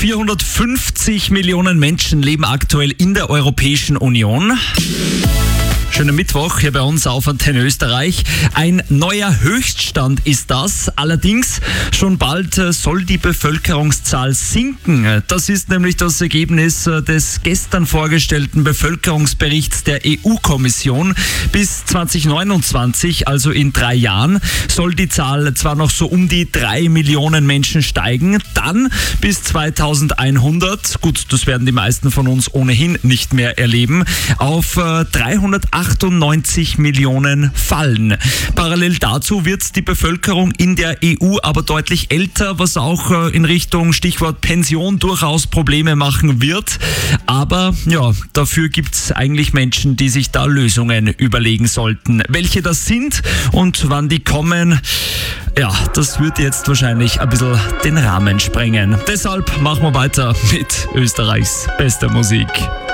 450 Millionen Menschen leben aktuell in der Europäischen Union. Schönen Mittwoch hier bei uns auf Antenne Österreich. Ein neuer Höchststand ist das. Allerdings schon bald soll die Bevölkerungszahl sinken. Das ist nämlich das Ergebnis des gestern vorgestellten Bevölkerungsberichts der EU-Kommission. Bis 2029, also in 3 Jahren, soll die Zahl zwar noch so um die 3 Millionen Menschen steigen, dann bis 2100, gut, das werden die meisten von uns ohnehin nicht mehr erleben, auf 398 Millionen fallen. Parallel dazu wird die Bevölkerung in der EU aber deutlich älter, was auch in Richtung Stichwort Pension durchaus Probleme machen wird. Aber ja, dafür gibt es eigentlich Menschen, die sich da Lösungen überlegen sollten. Welche das sind und wann die kommen, ja, das wird jetzt wahrscheinlich ein bisschen den Rahmen sprengen. Deshalb machen wir weiter mit Österreichs bester Musik.